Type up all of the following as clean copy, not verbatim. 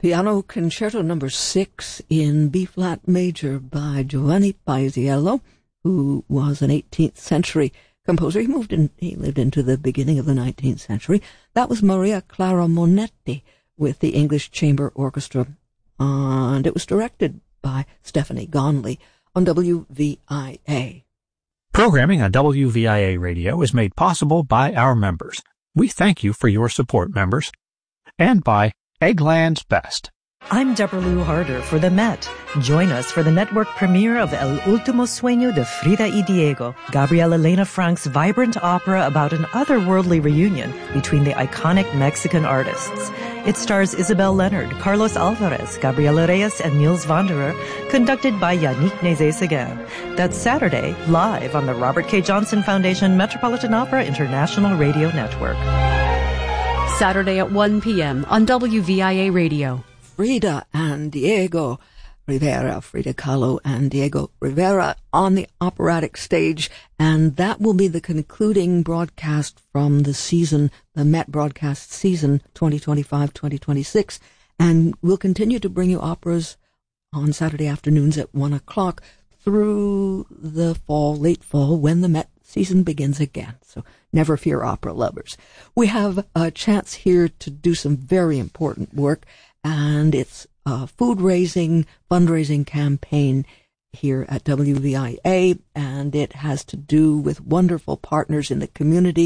Piano Concerto No. 6 in B-flat major by Giovanni Paisiello, who was an 18th century composer. He lived into the beginning of the 19th century. That was Maria Clara Monetti with the English Chamber Orchestra, and it was directed by Stephanie Gonley on WVIA. Programming on WVIA Radio is made possible by our members. We thank you for your support, members. And by Eggland's Best. I'm Deborah Lou Harder for the Met. Join us for the network premiere of El Último Sueño de Frida y Diego, Gabriela Elena Frank's vibrant opera about an otherworldly reunion between the iconic Mexican artists. It stars Isabel Leonard, Carlos Alvarez, Gabriela Reyes, and Niels Wanderer, conducted by Yannick Nézet-Séguin. That's Saturday, live on the Robert K. Johnson Foundation Metropolitan Opera International Radio Network. Saturday at 1 p.m. on WVIA Radio. Frida and Diego Rivera, Frida Kahlo and Diego Rivera on the operatic stage, and that will be the concluding broadcast from the season, the Met broadcast season 2025-2026, and we'll continue to bring you operas on Saturday afternoons at 1 o'clock through the fall, late fall, when the Met season begins again. So never fear, opera lovers. We have a chance here to do some very important work, and it's a fundraising campaign here at WVIA, and it has to do with wonderful partners in the community,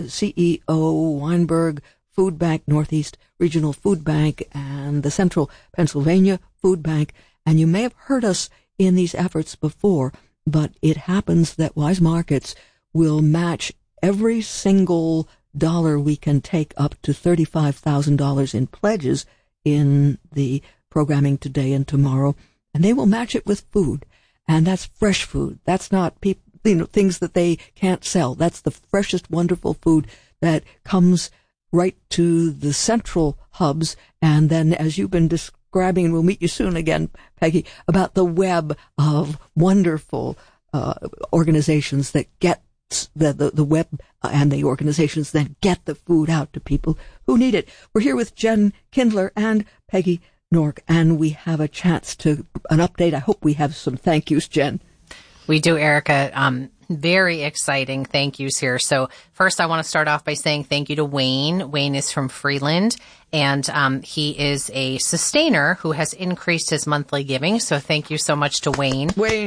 CEO Weinberg Food Bank, Northeast Regional Food Bank, and the Central Pennsylvania Food Bank. And you may have heard us in these efforts before, but it happens that Wise Markets will match every single dollar we can take up to $35,000 in pledges in the programming today and tomorrow, and they will match it with food, and that's fresh food. That's not things that they can't sell. That's the freshest, wonderful food that comes right to the central hubs. And then, as you've been describing, and we'll meet you soon again, Peggy, about the web of wonderful organizations that get the web, and the organizations then get the food out to people who need it. We're here with Jen Kindler and Peggy Nork, and we have a chance to an update. I hope we have some thank yous, Jen. We do, Erica. Very exciting thank yous here. So first, I want to start off by saying thank you to Wayne. Wayne is from Freeland, and he is a sustainer who has increased his monthly giving. So thank you so much to Wayne.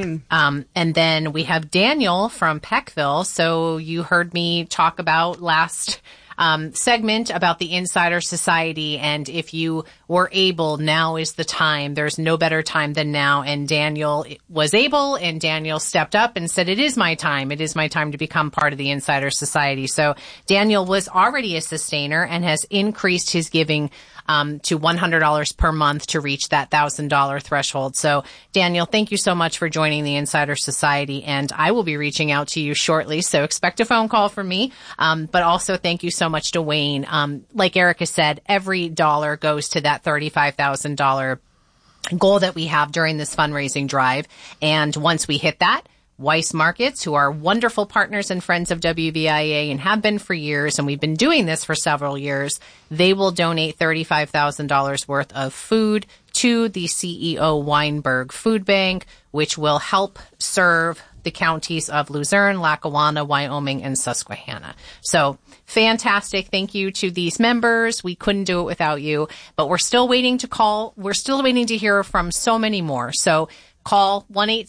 And then we have Daniel from Peckville. So you heard me talk about last segment about the Insider Society, and if you were able, now is the time. There's no better time than now, and Daniel was able, and Daniel stepped up and said, it is my time. It is my time to become part of the Insider Society. So Daniel was already a sustainer and has increased his giving to $100 per month to reach that $1,000 threshold. So Daniel, thank you so much for joining the Insider Society, and I will be reaching out to you shortly. So expect a phone call from me. But also thank you so much to Wayne. Like Erica said, every dollar goes to that $35,000 goal that we have during this fundraising drive. And once we hit that, Weiss Markets, who are wonderful partners and friends of WVIA and have been for years, and we've been doing this for several years, they will donate $35,000 worth of food to the CEO Weinberg Food Bank, which will help serve the counties of Luzerne, Lackawanna, Wyoming, and Susquehanna. So fantastic. Thank you to these members. We couldn't do it without you, but we're still waiting to call. We're still waiting to hear from so many more. So call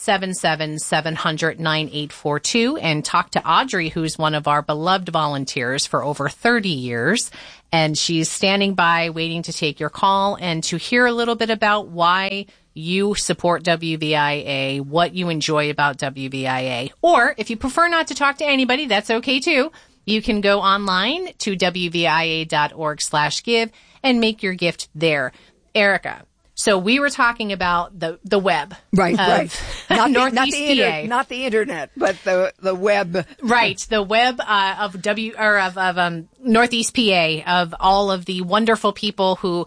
1-877-700-9842 and talk to Audrey, who's one of our beloved volunteers for over 30 years. And she's standing by waiting to take your call and to hear a little bit about why you support WVIA, what you enjoy about WVIA. Or if you prefer not to talk to anybody, that's okay too. You can go online to WVIA.org/give and make your gift there. Erica, so we were talking about the web. Right. Not Northeast PA. Not the internet, but the web. Right. The web of Northeast PA, of all of the wonderful people who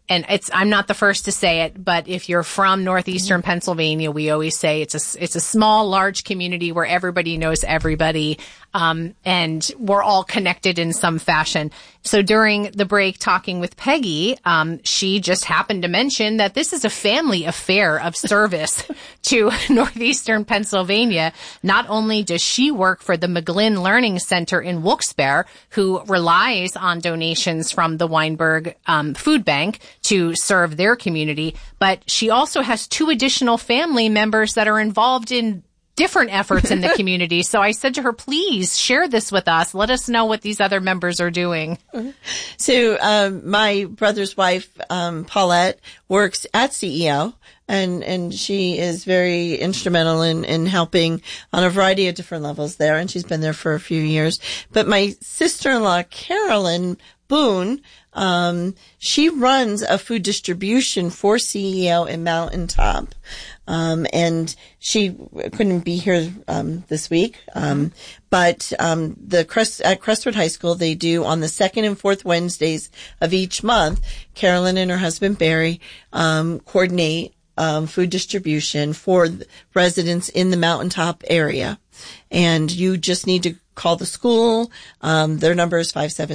and I'm not the first to say it, but if you're from northeastern Pennsylvania, we always say it's a small, large community where everybody knows everybody, and we're all connected in some fashion. So during the break, talking with Peggy, she just happened to mention that this is a family affair of service to northeastern Pennsylvania. Not only does she work for the McGlynn Learning Center in Wilkes-Barre, who relies on donations from the Weinberg Food Bank to serve their community, but she also has 2 additional family members that are involved in different efforts in the community. So I said to her, please share this with us. Let us know what these other members are doing. So my brother's wife, Paulette, works at CEO, and she is very instrumental in helping on a variety of different levels there, and she's been there for a few years. But my sister-in-law, Carolyn Boone, she runs a food distribution for CEO in Mountaintop. And she couldn't be here, this week. But, at Crestwood High School, they do on the 2nd and 4th Wednesdays of each month, Carolyn and her husband Barry, coordinate, food distribution for residents in the Mountaintop area. And you just need to call the school. Their number is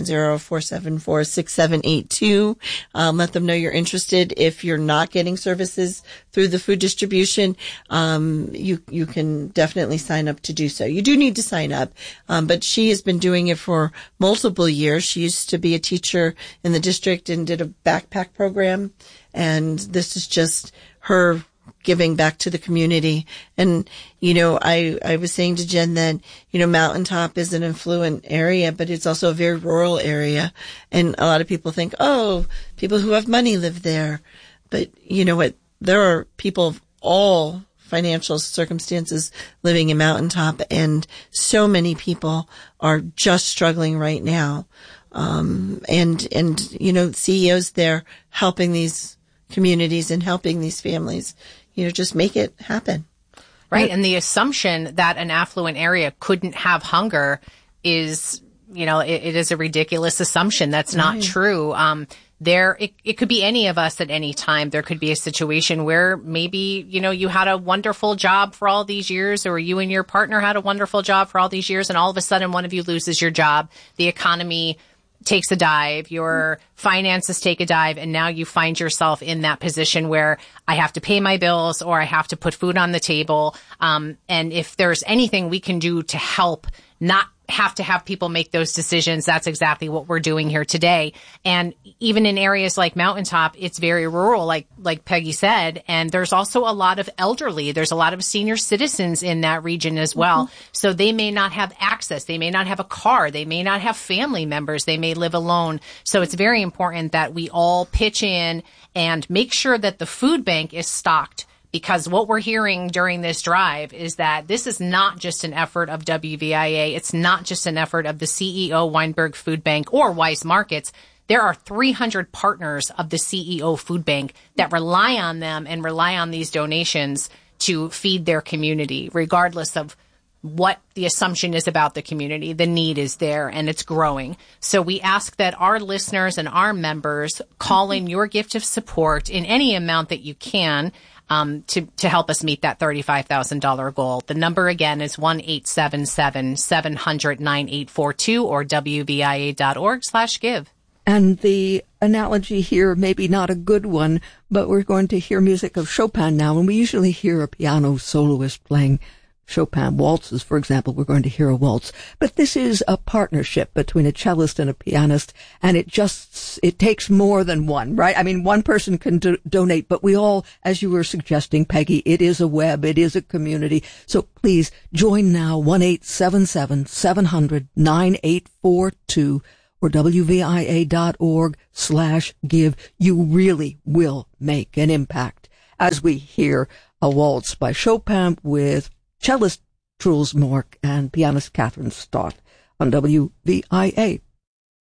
570-474-6782. Let them know you're interested. If you're not getting services through the food distribution, you can definitely sign up to do so. You do need to sign up. But she has been doing it for multiple years. She used to be a teacher in the district and did a backpack program. And this is just her giving back to the community. And, I was saying to Jen that, Mountaintop is an affluent area, but it's also a very rural area. And a lot of people think, oh, people who have money live there. But you know what? There are people of all financial circumstances living in Mountaintop, and so many people are just struggling right now. CEOs there helping these communities and helping these families, just make it happen. Right. And the assumption that an affluent area couldn't have hunger is, it is a ridiculous assumption. That's not true. It could be any of us at any time. There could be a situation where maybe, you had a wonderful job for all these years, or you and your partner had a wonderful job for all these years, and all of a sudden one of you loses your job. The economy takes a dive, your finances take a dive, and now you find yourself in that position where I have to pay my bills or I have to put food on the table. And if there's anything we can do to help not have to have people make those decisions, that's exactly what we're doing here today. And even in areas like Mountaintop, it's very rural, like Peggy said, and there's also a lot of elderly. There's a lot of senior citizens in that region as well. Mm-hmm. So they may not have access. They may not have a car. They may not have family members. They may live alone. So it's very important that we all pitch in and make sure that the food bank is stocked. Because what we're hearing during this drive is that this is not just an effort of WVIA. It's not just an effort of the CEO Weinberg Food Bank or Weis Markets. There are 300 partners of the CEO Food Bank that rely on them and rely on these donations to feed their community, regardless of what the assumption is about the community. The need is there and it's growing. So we ask that our listeners and our members call in your gift of support in any amount that you can, to help us meet that $35,000 goal. The number again is 1-877-700-9842 or WVIA.org/give. And the analogy here may be not a good one, but we're going to hear music of Chopin now, and we usually hear a piano soloist playing Chopin waltzes, for example. We're going to hear a waltz. But this is a partnership between a cellist and a pianist, and it takes more than one, right? I mean, one person can donate, but we all, as you were suggesting, Peggy, it is a web, it is a community. So please join now, 1-877-700-9842 or WVIA.org/give. You really will make an impact as we hear a waltz by Chopin with cellist Truls Mork and pianist Catherine Stott on WVIA.